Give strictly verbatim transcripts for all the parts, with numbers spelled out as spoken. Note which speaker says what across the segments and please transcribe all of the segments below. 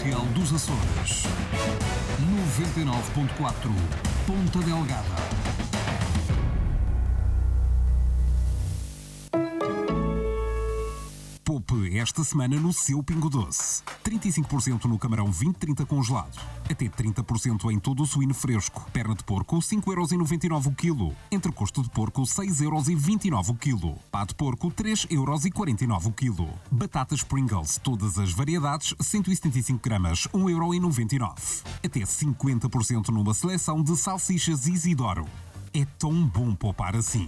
Speaker 1: Industrial dos Açores. noventa e nove ponto quatro Ponta Delgada. Poupe esta semana no seu Pingo Doce. trinta e cinco por cento no camarão vinte trinta congelado. Até trinta por cento em todo o suíno fresco. Perna de porco, cinco euros e noventa e nove o quilo. Entrecosto de porco, seis euros e vinte e nove o quilo. Pá de porco, três euros e quarenta e nove o quilo. Batatas Pringles, todas as variedades, cento e setenta e cinco gramas, um euro e noventa e nove. Até cinquenta por cento numa seleção de salsichas Isidoro. É tão bom poupar assim.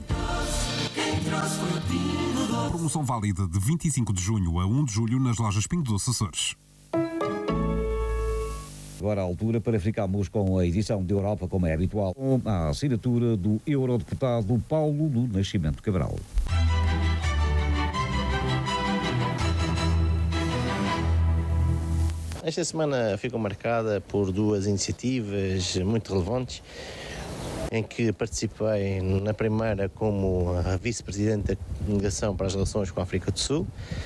Speaker 1: Promoção válida de vinte e cinco de junho a um de julho nas lojas Pingo Doce Açores.
Speaker 2: Agora a altura para ficarmos com a edição de Europa, como é habitual, com a assinatura do eurodeputado Paulo do Nascimento Cabral.
Speaker 3: Esta semana ficou marcada por duas iniciativas muito relevantes, em que participei na primeira como a vice-presidente da delegação para as relações com a África do Sul,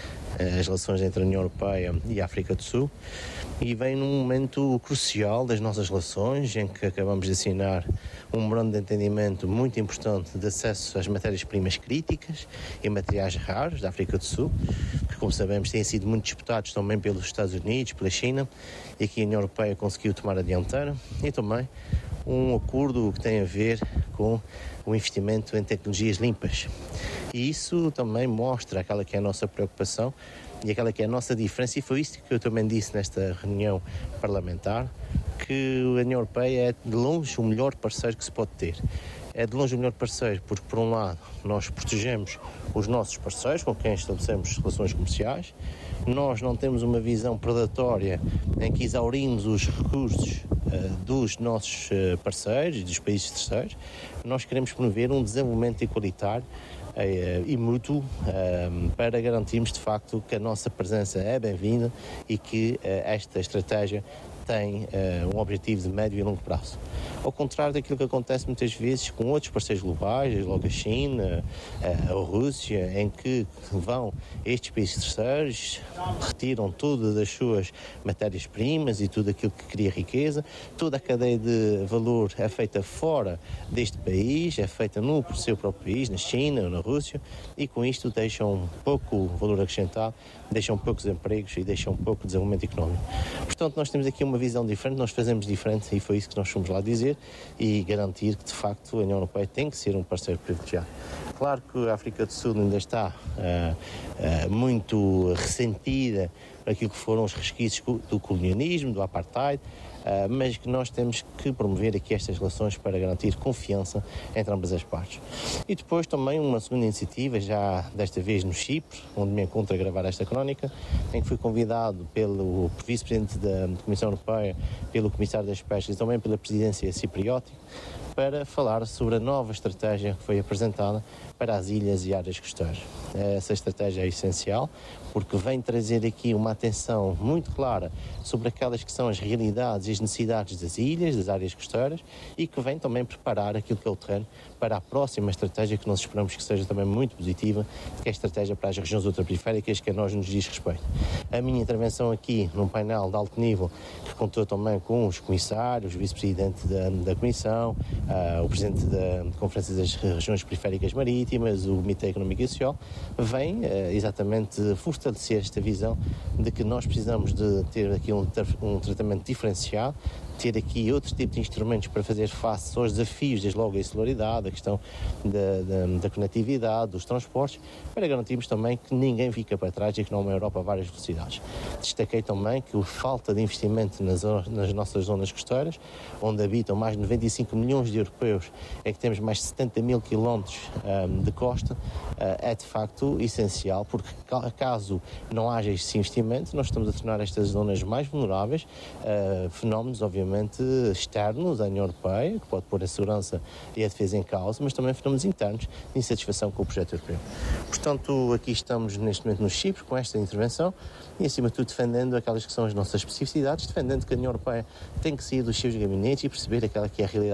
Speaker 3: as relações entre a União Europeia e a África do Sul, e vem num momento crucial das nossas relações, em que acabamos de assinar um memorando de entendimento muito importante de acesso às matérias-primas críticas e materiais raros da África do Sul, que, como sabemos, têm sido muito disputados também pelos Estados Unidos, pela China, e aqui a União Europeia conseguiu tomar a dianteira, e também um acordo que tem a ver com o investimento em tecnologias limpas. E isso também mostra aquela que é a nossa preocupação e aquela que é a nossa diferença, e foi isso que eu também disse nesta reunião parlamentar, que a União Europeia é de longe o melhor parceiro que se pode ter. É de longe o melhor parceiro porque, por um lado, nós protegemos os nossos parceiros com quem estabelecemos relações comerciais, nós não temos uma visão predatória em que exaurimos os recursos uh, dos nossos uh, parceiros e dos países terceiros. Nós queremos promover um desenvolvimento igualitário uh, e mútuo uh, para garantirmos, de facto, que a nossa presença é bem-vinda e que uh, esta estratégia tem uh, um objetivo de médio e longo prazo. Ao contrário daquilo que acontece muitas vezes com outros parceiros globais, logo a China, uh, a Rússia, em que vão estes países terceiros, retiram todas as suas matérias-primas e tudo aquilo que cria riqueza, toda a cadeia de valor é feita fora deste país, é feita no seu próprio país, na China ou na Rússia, e com isto deixam pouco valor acrescentado, deixam poucos empregos e deixam pouco desenvolvimento económico. Portanto, nós temos aqui uma visão diferente, nós fazemos diferente, e foi isso que nós fomos lá dizer, e garantir que, de facto, a União Europeia tem que ser um parceiro privilegiado. Claro que a África do Sul ainda está uh, uh, muito ressentida por aquilo que foram os resquícios do colonialismo, do apartheid, uh, mas que nós temos que promover aqui estas relações para garantir confiança entre ambas as partes. E depois também uma segunda iniciativa, já desta vez no Chipre, onde me encontro a gravar esta crónica, em que fui convidado pelo vice-presidente da Comissão Europeia, pelo comissário das pescas e também pela presidência cipriótica, para falar sobre a nova estratégia que foi apresentada para as ilhas e áreas costeiras. Essa estratégia é essencial porque vem trazer aqui uma atenção muito clara sobre aquelas que são as realidades e as necessidades das ilhas, das áreas costeiras, e que vem também preparar aquilo que é o terreno para a próxima estratégia, que nós esperamos que seja também muito positiva, que é a estratégia para as regiões ultraperiféricas, que a nós nos diz respeito. A minha intervenção aqui num painel de alto nível, que contou também com os comissários, o vice-presidente da, da Comissão, uh, o presidente da Conferência das Regiões Periféricas Marítimas, o Comitê Económico e Social, vem uh, exatamente fortalecer esta visão de que nós precisamos de ter aqui um, um tratamento diferenciado, ter aqui outro tipo de instrumentos para fazer face aos desafios, desde logo a insularidade, a questão da, da, da conectividade, dos transportes, para garantirmos também que ninguém fica para trás e que não é uma Europa a várias velocidades. Destaquei também que a falta de investimento nas, nas nossas zonas costeiras, onde habitam mais de noventa e cinco milhões de europeus, é que temos mais de setenta mil quilómetros um, de costa, uh, é de facto essencial, porque caso não haja este investimento, nós estamos a tornar estas zonas mais vulneráveis, uh, fenómenos, obviamente, externos à União Europeia, que pode pôr a segurança e a defesa em causa, mas também fenómenos internos de insatisfação com o projeto europeu. Portanto, aqui estamos neste momento no Chipre com esta intervenção e, acima de tudo, defendendo aquelas que são as nossas especificidades, defendendo que a União Europeia tem que sair dos seus gabinetes e perceber aquela que é a realidade local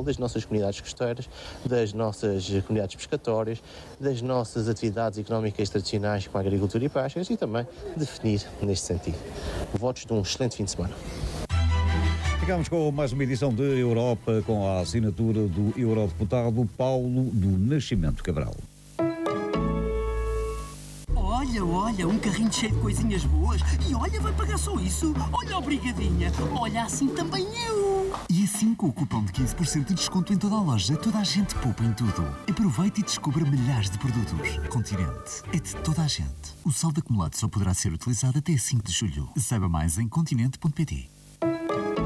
Speaker 3: das nossas comunidades costeiras, das nossas comunidades pescatórias, das nossas atividades económicas tradicionais com a agricultura e pescas e também definir neste sentido. Votos de um excelente fim de semana.
Speaker 2: Ficamos com mais uma edição de Europa com a assinatura do eurodeputado Paulo do Nascimento Cabral.
Speaker 4: Olha, olha, um carrinho cheio de coisinhas boas. E olha, vai pagar só isso. Olha, obrigadinha. Olha, assim também eu.
Speaker 5: E assim, com o cupom de quinze por cento de desconto em toda a loja, toda a gente poupa em tudo. Aproveite e descubra milhares de produtos. Continente é de toda a gente. O saldo acumulado só poderá ser utilizado até cinco de julho. Saiba mais em continente ponto pt.